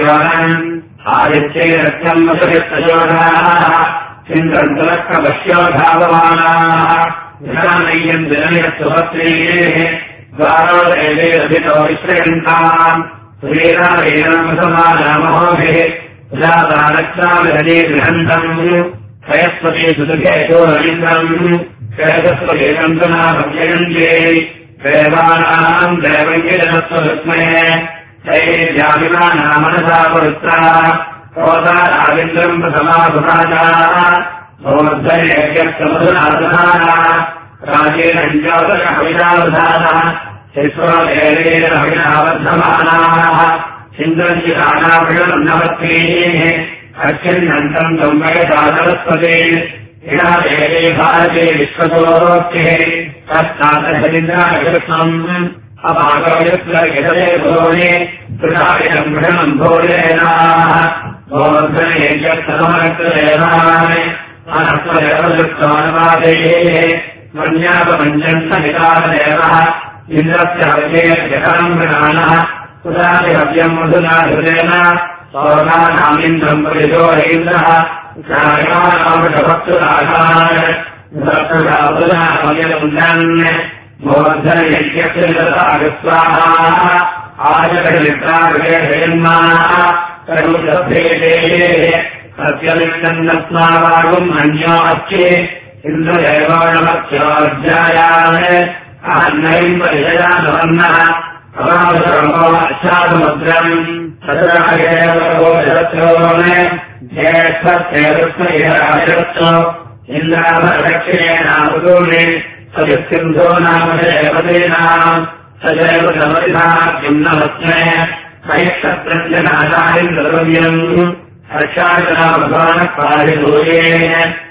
आदित्यैरत्यम् वसुरित्तयोधाः चिन्तन्तलक्कवश्योधावमानाः विधानय्यम् दिनयत्सुभत्रीः द्वारोदेवेरभितो विश्रयन्ताम् श्रीरामेणसमानामहोभिः उदादानक्षामिहनीर्हन्तम् क्षयस्वती सुदुखेशो रवीन्द्रम् क्षयस्वतीकन्तनाभव्ययन्ते देवानाम् देवङ्गिरस्वस्मये तैर्यामिमानामनसा पुरुत्रा कोदाराविन्द्रम् प्रसमासुराजाः भोर्धयज्ञस्तमधुनासधाना राजेरञ्जोदकविदावधानः शिश्वदेवेन हविनावर्धमानाः चिन्द्रञ्जितानाभिषन्नवत्रीः अच्छिन्नन्तम् त्वम्बयसा सरस्वती इडा देवे भारते विश्वतोक्तिः तत्तातहरिन्द्राकृष्णम् अपाकवयत्र भोने कृतायम् मृषणम् भोजनाः भोर्धनेयस्तमक्रयणाः अनस्वदृष्टोन्वादेः मन्यापमञ्चन्तमितादेवः इन्द्रस्य हव्येर्जहरम् मृणानः सुदादिहव्यम् मधुना हृदेन सौदानामिन्द्रम् परिशोरैन्द्रः भक्तुराधारमुदन् मोर्धनयज्ञस्य स्वाहा आजकलित्रागेन्माः करुषभेदेः सत्यलिन्दन्नस्मावागुम् अन्यो अच्छे इन्द्रदेवाणमत्योऽध्यायान् अहन्नैम् परिशयानवन्नः अक्षादमुद्रम् ज्येष्ठस्येदृष्टो इन्द्राभरदक्षिणेनावतूर्णे सदिस्सिन्धो नाम देवतीनाम् सदैव समरिधाद्युम् नमस्मे सहिक्षत्रञ्जनाचारिन्द्रव्यम् हर्षाचना भगवानः पारिभूयेन